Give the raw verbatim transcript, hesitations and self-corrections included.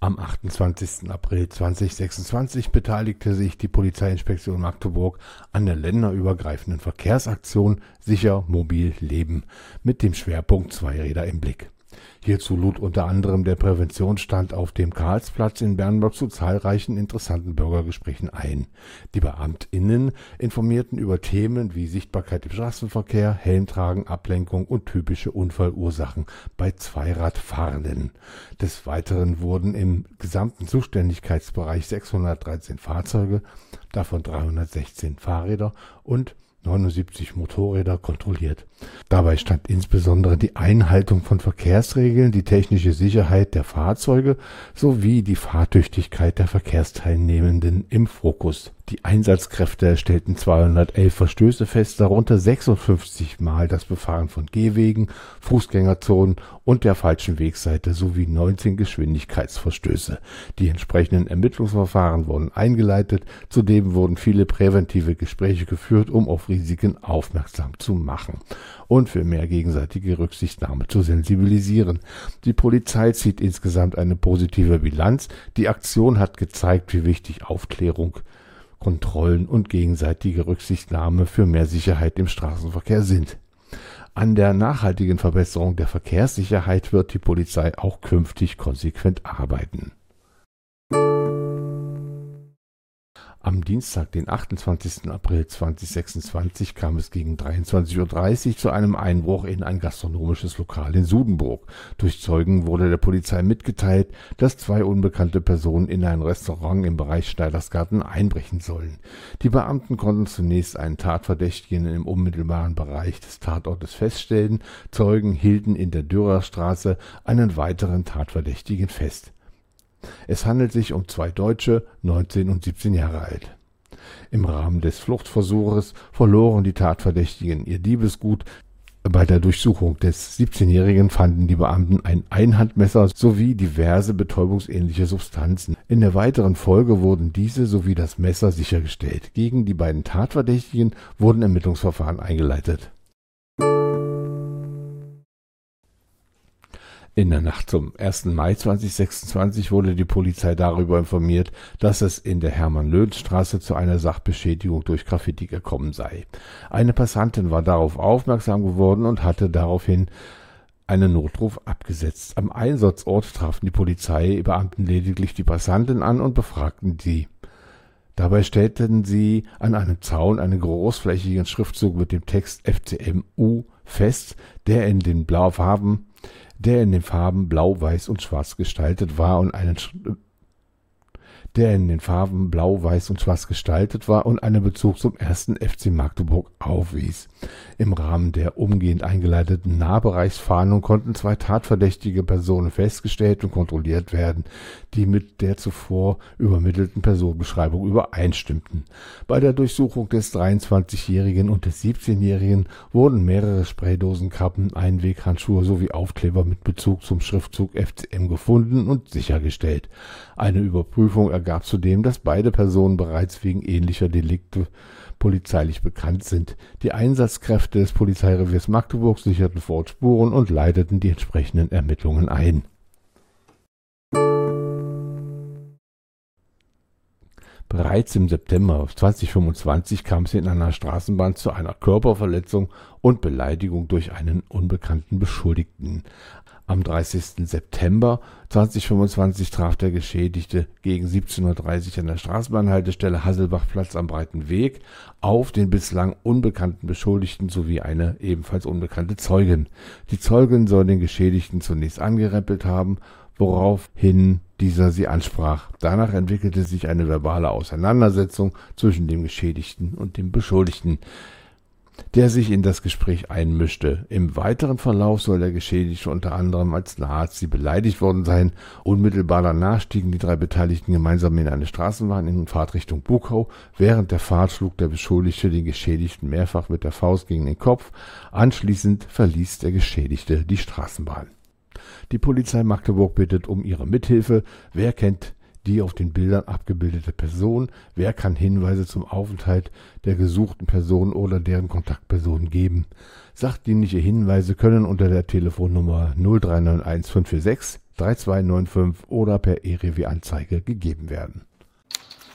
Am achtundzwanzigsten April zweitausendsechsundzwanzig beteiligte sich die Polizeiinspektion Magdeburg an der länderübergreifenden Verkehrsaktion Sicher Mobil Leben mit dem Schwerpunkt Zweiräder im Blick. Hierzu lud unter anderem der Präventionsstand auf dem Karlsplatz in Bernburg zu zahlreichen interessanten Bürgergesprächen ein. Die BeamtInnen informierten über Themen wie Sichtbarkeit im Straßenverkehr, Helmtragen, Ablenkung und typische Unfallursachen bei Zweiradfahrenden. Des Weiteren wurden im gesamten Zuständigkeitsbereich sechshundertdreizehn Fahrzeuge, davon dreihundertsechzehn Fahrräder und neunundsiebzig Motorräder kontrolliert. Dabei stand insbesondere die Einhaltung von Verkehrsregeln, die technische Sicherheit der Fahrzeuge sowie die Fahrtüchtigkeit der Verkehrsteilnehmenden im Fokus. Die Einsatzkräfte stellten zweihundertelf Verstöße fest, darunter sechsundfünfzig Mal das Befahren von Gehwegen, Fußgängerzonen und der falschen Wegseite sowie neunzehn Geschwindigkeitsverstöße. Die entsprechenden Ermittlungsverfahren wurden eingeleitet, zudem wurden viele präventive Gespräche geführt, um auf Risiken aufmerksam zu machen und für mehr gegenseitige Rücksichtnahme zu sensibilisieren. Die Polizei zieht insgesamt eine positive Bilanz. Die Aktion hat gezeigt, wie wichtig Aufklärung, Kontrollen und gegenseitige Rücksichtnahme für mehr Sicherheit im Straßenverkehr sind. An der nachhaltigen Verbesserung der Verkehrssicherheit wird die Polizei auch künftig konsequent arbeiten. Am Dienstag, den achtundzwanzigsten April zweitausendsechsundzwanzig, kam es gegen dreiundzwanzig Uhr dreißig zu einem Einbruch in ein gastronomisches Lokal in Sudenburg. Durch Zeugen wurde der Polizei mitgeteilt, dass zwei unbekannte Personen in ein Restaurant im Bereich Schneidersgarten einbrechen sollen. Die Beamten konnten zunächst einen Tatverdächtigen im unmittelbaren Bereich des Tatortes feststellen. Zeugen hielten in der Dürerstraße einen weiteren Tatverdächtigen fest. Es handelt sich um zwei Deutsche, neunzehn und siebzehn Jahre alt. Im Rahmen des Fluchtversuches verloren die Tatverdächtigen ihr Diebesgut. Bei der Durchsuchung des siebzehnjährigen fanden die Beamten ein Einhandmesser sowie diverse betäubungsähnliche Substanzen. In der weiteren Folge wurden diese sowie das Messer sichergestellt. Gegen die beiden Tatverdächtigen wurden Ermittlungsverfahren eingeleitet. In der Nacht zum ersten Mai zweitausendsechsundzwanzig wurde die Polizei darüber informiert, dass es in der Hermann-Löhns-Straße zu einer Sachbeschädigung durch Graffiti gekommen sei. Eine Passantin war darauf aufmerksam geworden und hatte daraufhin einen Notruf abgesetzt. Am Einsatzort trafen die Polizeibeamten lediglich die Passantin an und befragten sie. Dabei stellten sie an einem Zaun einen großflächigen Schriftzug mit dem Text F C M U fest, der in den Blaufarben der in den Farben Blau, Weiß und Schwarz gestaltet war und einen der in den Farben Blau, Weiß und Schwarz gestaltet war und einen Bezug zum ersten F C Magdeburg aufwies. Im Rahmen der umgehend eingeleiteten Nahbereichsfahndung konnten zwei tatverdächtige Personen festgestellt und kontrolliert werden, die mit der zuvor übermittelten Personenbeschreibung übereinstimmten. Bei der Durchsuchung des dreiundzwanzigjährigen und des siebzehnjährigen wurden mehrere Spraydosenkappen, Einweghandschuhe sowie Aufkleber mit Bezug zum Schriftzug F C M gefunden und sichergestellt. Eine Überprüfung ergab zudem, dass beide Personen bereits wegen ähnlicher Delikte polizeilich bekannt sind. Die Einsatzkräfte des Polizeireviers Magdeburg sicherten vor Ort Spuren und leiteten die entsprechenden Ermittlungen ein. Bereits im September zweitausendfünfundzwanzig kam es in einer Straßenbahn zu einer Körperverletzung und Beleidigung durch einen unbekannten Beschuldigten. Am dreißigsten September zweitausendfünfundzwanzig traf der Geschädigte gegen siebzehn Uhr dreißig an der Straßenbahnhaltestelle Hasselbachplatz am Breiten Weg auf den bislang unbekannten Beschuldigten sowie eine ebenfalls unbekannte Zeugin. Die Zeugin soll den Geschädigten zunächst angerempelt haben, woraufhin dieser sie ansprach. Danach entwickelte sich eine verbale Auseinandersetzung zwischen dem Geschädigten und dem Beschuldigten, der sich in das Gespräch einmischte. Im weiteren Verlauf soll der Geschädigte unter anderem als Nazi beleidigt worden sein. Unmittelbar danach stiegen die drei Beteiligten gemeinsam in eine Straßenbahn in Fahrtrichtung Buchau. Während der Fahrt schlug der Beschuldigte den Geschädigten mehrfach mit der Faust gegen den Kopf. Anschließend verließ der Geschädigte die Straßenbahn. Die Polizei Magdeburg bittet um ihre Mithilfe. Wer kennt die auf den Bildern abgebildete Person? Wer kann Hinweise zum Aufenthalt der gesuchten Person oder deren Kontaktperson geben? Sachdienliche Hinweise können unter der Telefonnummer null drei neun eins fünf vier sechs drei zwei neun fünf oder per E-Revier-Anzeige gegeben werden.